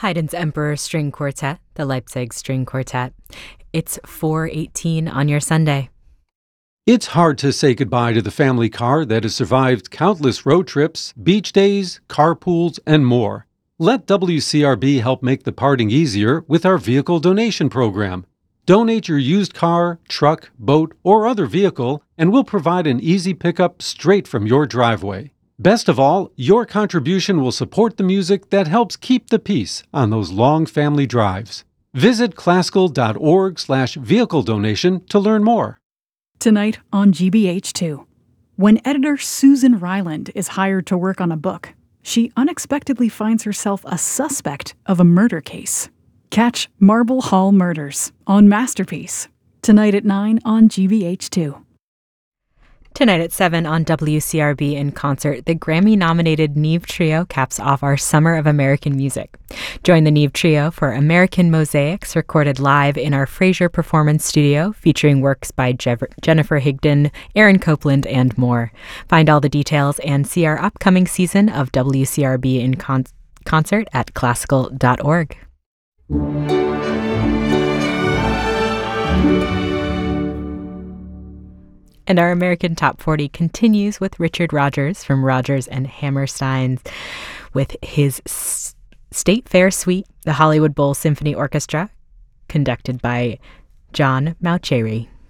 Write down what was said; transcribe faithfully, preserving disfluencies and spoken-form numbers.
Haydn's Emperor String Quartet, the Leipzig String Quartet. It's four eighteen on your Sunday. It's hard to say goodbye to the family car that has survived countless road trips, beach days, carpools, and more. Let W C R B help make the parting easier with our vehicle donation program. Donate your used car, truck, boat, or other vehicle, and we'll provide an easy pickup straight from your driveway. Best of all, your contribution will support the music that helps keep the peace on those long family drives. Visit classical.org slash vehicle donation to learn more. Tonight on G B H two. When editor Susan Ryland is hired to work on a book, she unexpectedly finds herself a suspect of a murder case. Catch Marble Hall Murders on Masterpiece. Tonight at nine on G B H two. Tonight at seven on W C R B in concert, the Grammy-nominated Neve Trio caps off our Summer of American Music. Join the Neve Trio for American Mosaics, recorded live in our Fraser Performance Studio, featuring works by Jev- Jennifer Higdon, Aaron Copland, and more. Find all the details and see our upcoming season of W C R B in con- concert at classical dot org. And our American Top forty continues with Richard Rodgers from Rodgers and Hammerstein with his S- State Fair Suite, the Hollywood Bowl Symphony Orchestra, conducted by John Mauceri.